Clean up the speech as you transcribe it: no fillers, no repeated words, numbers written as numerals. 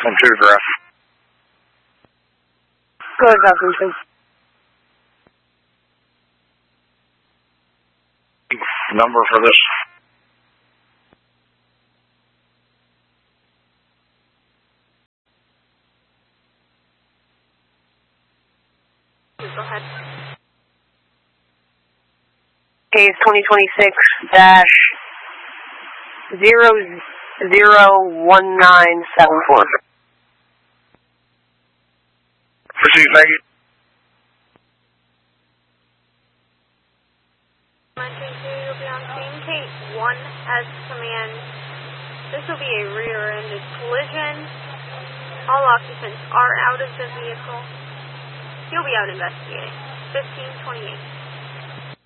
2 to ground. Go ahead, Falcon 2. Number for this. Go ahead. Case 2026-001974. Proceed, thank you. 932, you'll be on scene. Case 1 as command. This will be a rear-ended collision. All occupants are out of the vehicle. You'll be out investigating. 1528.